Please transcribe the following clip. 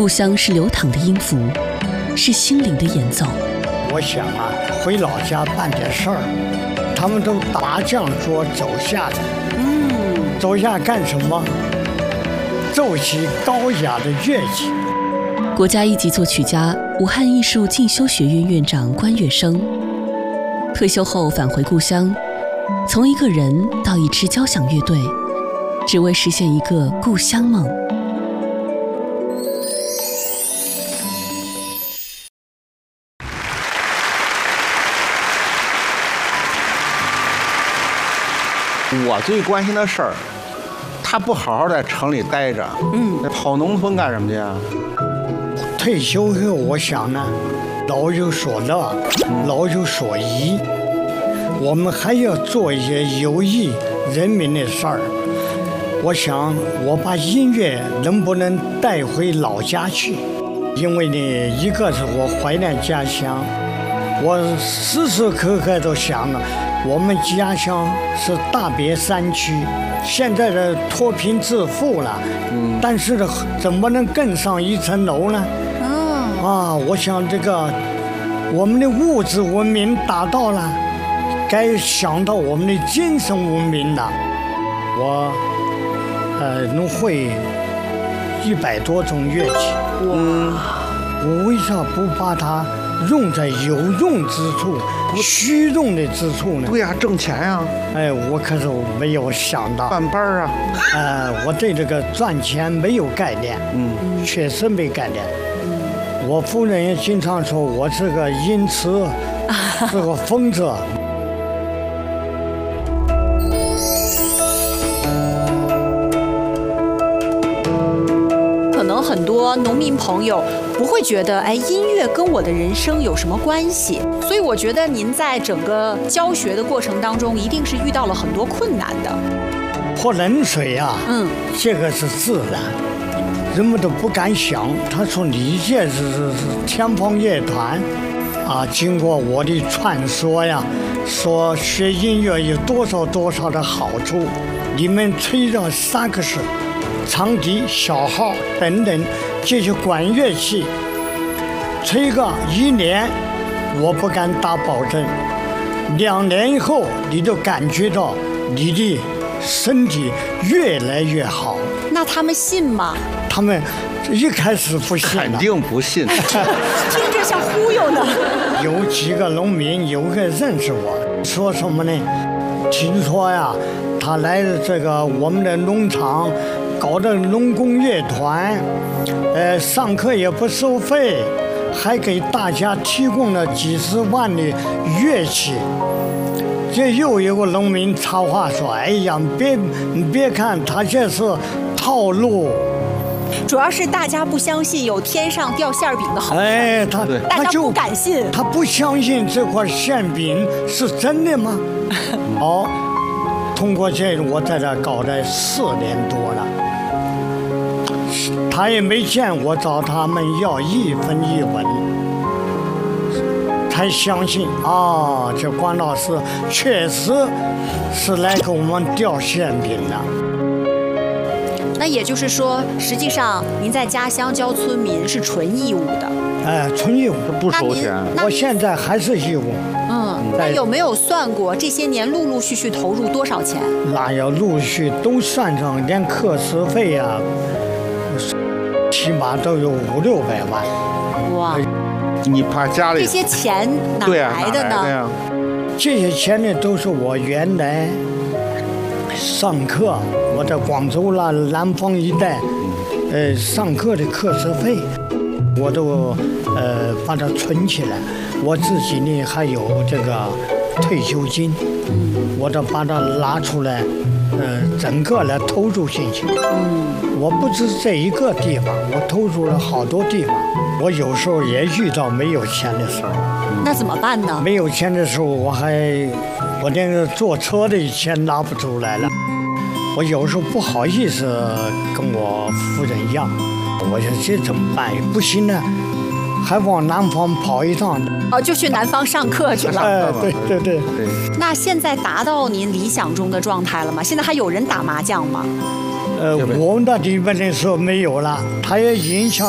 故乡是流淌的音符，是心灵的演奏。 我想啊，回老家办点事儿，他们都打麻将桌走下来，走下干什么？奏起高雅的乐器。 国家一级作曲家、武汉艺术进修学院院长关岳生，退休后返回故乡，从一个人到一支交响乐队，只为实现一个故乡梦。 我最关心的事儿，他不好好在城里待着，跑农村干什么去啊？ 退休后，我想呢，老有所乐，老有所依，我们还要做一些有益人民的事儿。我想，我把音乐能不能带回老家去？因为呢，一个是我怀念家乡，我时时刻刻都想了。我们家乡是大别山区，现在的脱贫致富了，但是呢，怎么能更上一层楼呢？我想这个我们的物质文明达到了，该想到我们的精神文明了。我能会100多种乐器，我为啥不把它用在有用之处？虚荣的之处呢？ 对呀，挣钱呀！ 我可是没有想到办班啊。 我对这个赚钱没有概念，确实没概念。我夫人也经常说我是个淫痴，是个疯子。 可能很多农民朋友不会觉得，音乐跟我的人生有什么关系？所以我觉得您在整个教学的过程当中，一定是遇到了很多困难的。 泼冷水啊，这个是自然，人们都不敢想。他说你这是天方夜谭啊！经过我的传说呀，说学音乐有多少的好处，你们吹着萨克斯、长笛、小号等等这些管乐器，吹个1年，我不敢打保证，2年以后你就感觉到你的身体越来越好。 那他们信吗？ 他们一开始不信， 肯定不信。 听着像忽悠呢。 有几个农民有个认识我，说什么呢？听说呀，他来这个我们的农场搞的农工乐团，上课也不收费，还给大家提供了几十万的乐器。这又有个农民插话说：“哎呀，你别看他这是套路。” 主要是大家不相信有天上掉馅饼的好事，大家不敢信， 他不相信这块馅饼是真的吗？通过这个，我在这搞了4年多了，他也没见我找他们要1分1文，才相信这关老师确实是来给我们掉馅饼的。 那也就是说，实际上您在家乡教村民是纯义务的。 纯义务， 不收钱。 我现在还是义务。 那有没有算过这些年陆陆续续投入多少钱？ 那要陆续都算上，连课时费啊，起码都有500-600万。 哇！ 你怕家里这些钱哪来的呢？ 这些钱呢，都是我原来上课，我在广州啦、南方一带，上课的课时费，我都把它存起来。我自己呢还有这个退休金，我都把它拿出来，整个来投入进去。我不止这一个地方，我投入了好多地方。我有时候也遇到没有钱的时候。 那怎么办呢？ 没有钱的时候，我连个坐车的钱拿不出来了。我有时候不好意思跟我夫人要，我说这怎么办？不行呢，还往南方跑一趟。 就去南方上课去了。 对。 那现在达到您理想中的状态了吗？现在还有人打麻将吗？ 我们那地方的时候没有了，它也影响